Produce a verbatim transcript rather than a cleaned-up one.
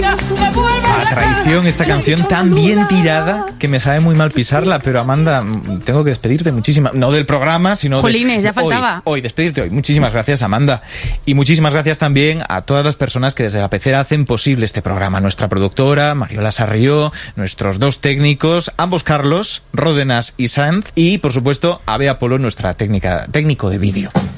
A traición, esta canción tan bien tirada que me sabe muy mal pisarla, pero Amanda, tengo que despedirte muchísimas, no del programa, sino de Jolines, ya faltaba. Hoy, hoy, despedirte hoy. Muchísimas gracias, Amanda. Y muchísimas gracias también a todas las personas que desde la pecera hacen posible este programa. Nuestra productora, Mariola Sarrió, nuestros dos técnicos, ambos Carlos, Ródenas y Sanz, y por supuesto a Bea Polo, nuestra técnica, técnico de vídeo.